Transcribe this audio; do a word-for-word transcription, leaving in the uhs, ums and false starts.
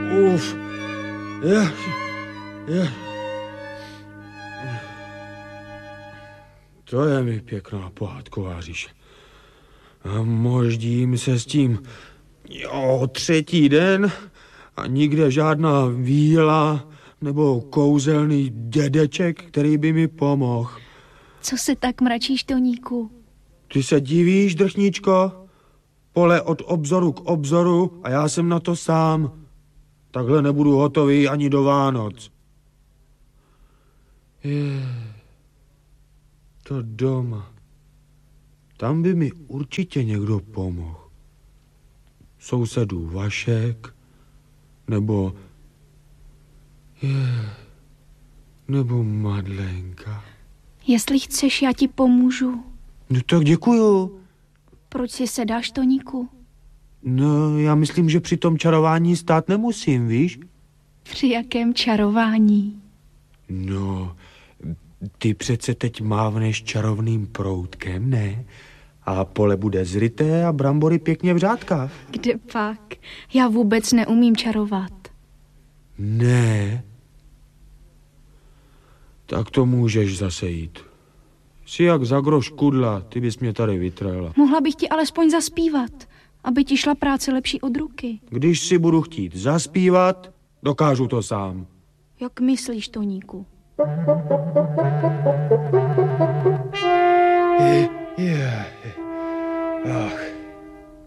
Uf. Je, je. To je mi pěkná pohádková říše. A moždím se s tím jo, třetí den a nikde žádná víla nebo kouzelný dědeček, který by mi pomohl. Co se tak mračíš, Toníku? Ty se divíš, drchničko? Pole od obzoru k obzoru a já jsem na to sám. Takhle nebudu hotový ani do Vánoc. Je, to doma. Tam by mi určitě někdo pomohl. Sousedů Vašek, nebo... Je, nebo Madlenka. Jestli chceš, já ti pomůžu. No tak děkuju. Proč si sedáš, Toníku? No, já myslím, že při tom čarování stát nemusím, víš? Při jakém čarování? No, ty přece teď mávneš čarovným proutkem, ne? A pole bude zryté a brambory pěkně v řádkách. Kde pak? Já vůbec neumím čarovat. Ne. Tak to můžeš zase jít. Jsi jak za groš kudla, ty bys mě tady vytrhla. Mohla bych ti alespoň zaspívat, aby ti šla práce lepší od ruky. Když si budu chtít zaspívat, dokážu to sám. Jak myslíš, Toníku? Je, je, ach.